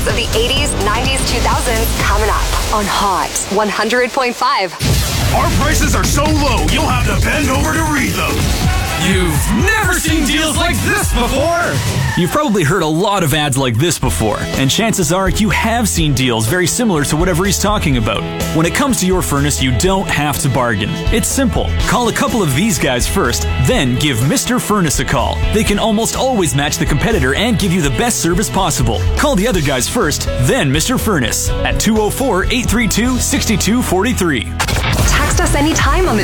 favorites of the 80s, 90s, 2000s coming up on Hot 100.5. Our prices are so low, you'll have to bend over to read them. You've never seen deals like this before! You've probably heard a lot of ads like this before, and chances are you have seen deals very similar to whatever he's talking about. When it comes to your furnace, you don't have to bargain. It's simple. Call a couple of these guys first, then give Mr. Furnace a call. They can almost always match the competitor and give you the best service possible. Call the other guys first, then Mr. Furnace at 204-832-6243. Text us anytime on the